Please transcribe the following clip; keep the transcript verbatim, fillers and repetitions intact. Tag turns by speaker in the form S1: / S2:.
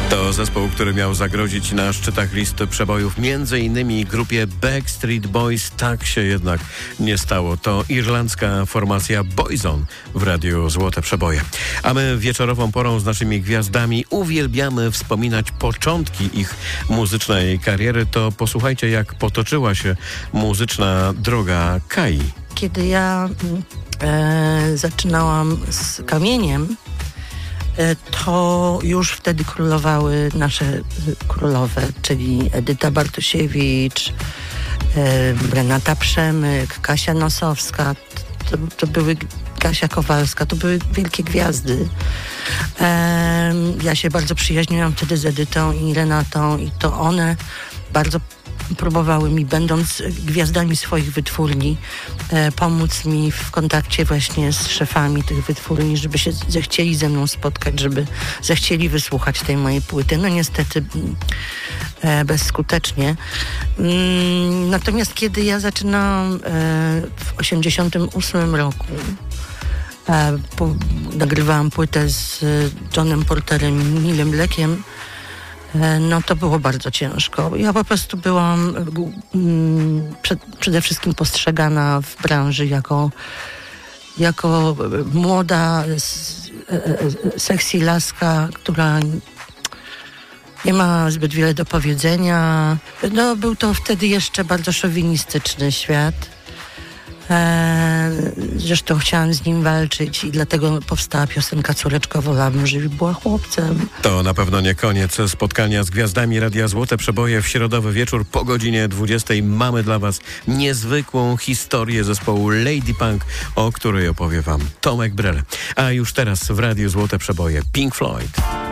S1: To zespół, który miał zagrozić na szczytach listy przebojów między innymi grupie Backstreet Boys. Tak się jednak nie stało. To irlandzka formacja Boyzone w radiu Złote Przeboje. A my wieczorową porą z naszymi gwiazdami uwielbiamy wspominać początki ich muzycznej kariery. To posłuchajcie, jak potoczyła się muzyczna droga Kai.
S2: Kiedy ja e, zaczynałam z Kamieniem, to już wtedy królowały nasze królowe, czyli Edyta Bartusiewicz, e, Renata Przemyk, Kasia Nosowska, to, to były Kasia Kowalska, to były wielkie gwiazdy. E, ja się bardzo przyjaźniłam wtedy z Edytą i Renatą i to one bardzo próbowały mi, będąc gwiazdami swoich wytwórni, e, pomóc mi w kontakcie właśnie z szefami tych wytwórni, żeby się zechcieli ze mną spotkać, żeby zechcieli wysłuchać tej mojej płyty. No niestety e, bezskutecznie. Mm, natomiast kiedy ja zaczynałam e, w osiemdziesiątym ósmym roku, e, po, nagrywałam płytę z Johnem Porterem i Nilem Blackiem, no to było bardzo ciężko. Ja po prostu byłam mm, przed, przede wszystkim postrzegana w branży jako, jako młoda, sexy laska, która nie ma zbyt wiele do powiedzenia. No, był to wtedy jeszcze bardzo szowinistyczny świat. Zresztą chciałam z nim walczyć i dlatego powstała piosenka Córeczko, wolałabym, żeby była chłopcem.
S1: To na pewno nie koniec spotkania z gwiazdami Radia Złote Przeboje. W środowy wieczór po godzinie dwudziestej mamy dla Was niezwykłą historię zespołu Lady Punk, o której opowie Wam Tomek Brele. A już teraz w Radiu Złote Przeboje Pink Floyd.